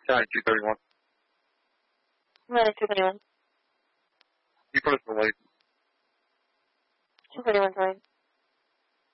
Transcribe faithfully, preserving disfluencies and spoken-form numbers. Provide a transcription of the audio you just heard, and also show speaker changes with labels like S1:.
S1: County two thirty-one.
S2: Atlantic two thirty-one.
S1: You put us in the lead.
S2: two thirty-one, sorry.